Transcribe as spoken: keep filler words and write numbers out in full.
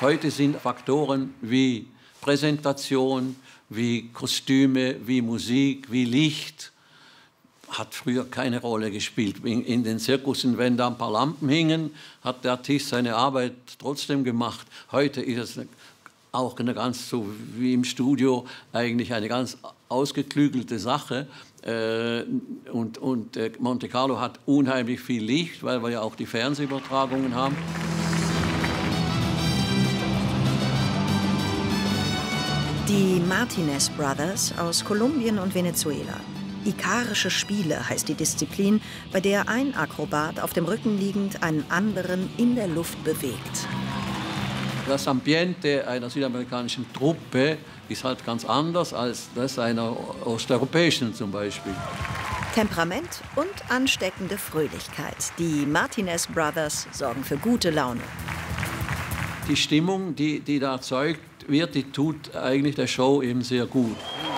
Heute sind Faktoren wie Präsentation, wie Kostüme, wie Musik, wie Licht, hat früher keine Rolle gespielt. In, in den Zirkussen, wenn da ein paar Lampen hingen, hat der Artist seine Arbeit trotzdem gemacht. Heute ist es auch eine ganz, so wie im Studio, eigentlich eine ganz ausgeklügelte Sache. Äh, und und äh, Monte Carlo hat unheimlich viel Licht, weil wir ja auch die Fernsehübertragungen haben. Die Martinez Brothers aus Kolumbien und Venezuela. Ikarische Spiele heißt die Disziplin, bei der ein Akrobat auf dem Rücken liegend einen anderen in der Luft bewegt. Das Ambiente einer südamerikanischen Truppe ist halt ganz anders als das einer osteuropäischen zum Beispiel. Temperament und ansteckende Fröhlichkeit. Die Martinez Brothers sorgen für gute Laune. Die Stimmung, die, die da erzeugt wird, die tut eigentlich der Show eben sehr gut.